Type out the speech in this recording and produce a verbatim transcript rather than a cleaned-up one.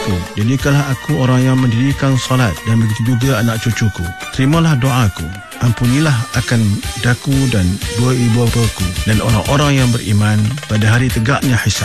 suamiku, jadikanlah aku orang yang mendirikan solat, dan begitu juga anak cucuku. Terimalah doaku, ampunilah akan daku dan dua ibu bapaku dan orang-orang yang beriman pada hari tegaknya hisab.